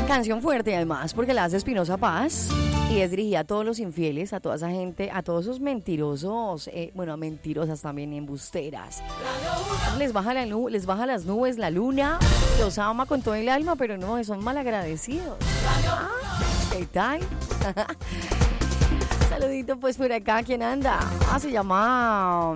Canción fuerte además, porque la hace Espinosa Paz y es dirigida a todos los infieles, a toda esa gente, a todos esos mentirosos, bueno, a mentirosas también, embusteras. Les baja las nubes, la luna, los ama con todo el alma, pero no, son malagradecidos. ¿Qué tal? Saludito pues por acá, ¿quién anda? Se llama